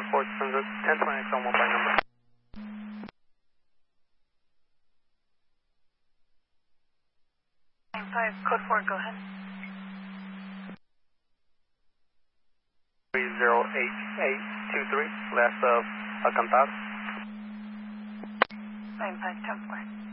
Fort Sunset, 1020 on 1 by number. 5, code 4, go ahead. 308-823, last of Alcantara. 95, 10-4.